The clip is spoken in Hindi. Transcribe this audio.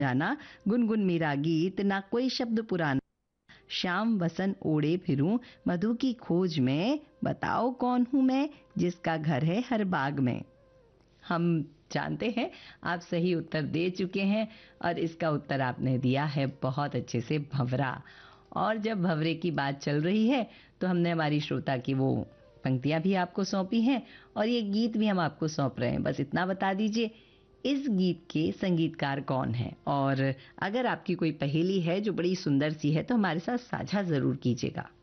जाना गुनगुन मेरा गीत ना कोई शब्द पुराना, शाम वसन ओढ़े फिरूं मधु की खोज में, बताओ कौन हूं मैं जिसका घर है हर बाग में। हम जानते हैं आप सही उत्तर दे चुके हैं और इसका उत्तर आपने दिया है बहुत अच्छे से, भंवरा। और जब भंवरे की बात चल रही है तो हमने हमारी श्रोता की वो पंक्तियां भी आपको सौंपी हैं और ये गीत भी हम आपको सौंप रहे हैं। बस इतना बता दीजिए इस गीत के संगीतकार कौन है, और अगर आपकी कोई पहेली है जो बड़ी सुंदर सी है तो हमारे साथ साझा जरूर कीजिएगा।